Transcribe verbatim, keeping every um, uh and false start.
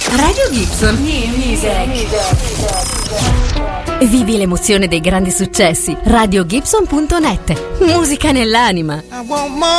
Radio Gibson. New music. Vivi l'emozione dei grandi successi. radio gibson punto net. Musica nell'anima. I want more.